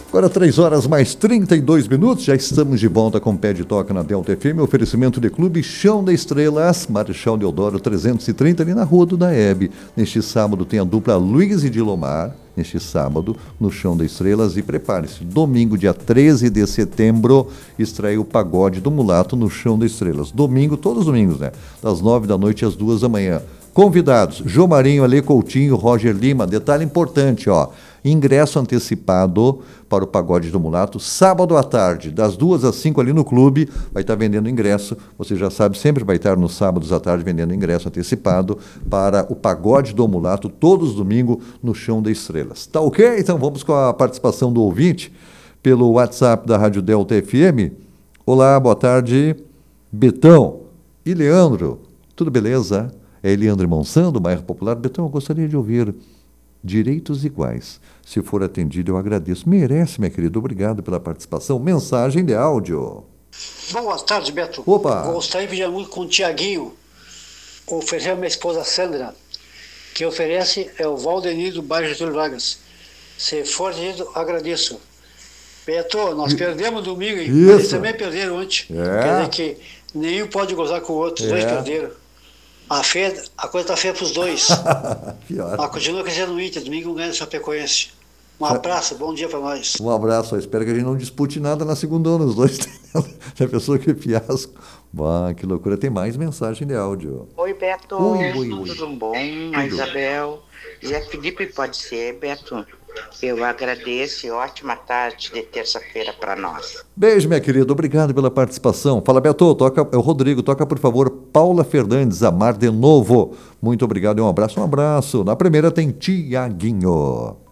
Agora 3 horas mais 32 minutos, já estamos de volta com Pé de Toca na Delta FM, oferecimento de Clube Chão das Estrelas, Marechal Deodoro 330, ali na Rua do Daeb. Neste sábado tem a dupla Luiz e Dilomar, neste sábado, no Chão das Estrelas. E prepare-se, domingo, dia 13 de setembro, estreia o Pagode do Mulato no Chão das Estrelas. Domingo, todos os domingos, né? Das 9 da noite às 2 da manhã. Convidados, João Marinho, Ale Coutinho, Roger Lima. Detalhe importante, ó. Ingresso antecipado para o Pagode do Mulato, sábado à tarde, das 2 às 5 ali no clube, vai estar vendendo ingresso. Você já sabe, sempre vai estar nos sábados à tarde vendendo ingresso antecipado para o Pagode do Mulato, todos os domingos, no Chão das Estrelas. Tá ok? Então vamos com a participação do ouvinte pelo WhatsApp da Rádio Delta FM. Olá, boa tarde, Betão e Leandro. Tudo beleza? É Leandro Monsanto, do Bairro Popular. Betão, eu gostaria de ouvir direitos iguais. Se for atendido, eu agradeço. Merece, minha querida. Obrigado pela participação. Mensagem de áudio. Boa tarde, Beto. Opa! Gostaria de pedir muito com o Tiaguinho. Oferecer a minha esposa Sandra. Que oferece é o Valdenir do bairro Getúlio Vargas. Se for atendido, agradeço. Beto, nós perdemos domingo, hein? Mas eles também perderam ontem. Quer dizer que nenhum pode gozar com o outro. Os dois perderam. A coisa tá feia pros dois. Pior. Mas continua crescendo no Inter, domingo ganha essa Chapecoense. Um abraço, bom dia para nós. Um abraço, eu espero que a gente não dispute nada na segunda os dois. Já pensou que fiasco? Bah, que loucura, tem mais mensagem de áudio. Oi, Beto. Oi. Tudo bom? A Isabel. Zé Felipe pode ser, Beto. Eu agradeço e ótima tarde de terça-feira para nós. Beijo, minha querida. Obrigado pela participação. Fala, Beto. Toca, é o Rodrigo. Toca, por favor, Paula Fernandes, Amar de Novo. Muito obrigado e um abraço. Na primeira tem Tiaguinho.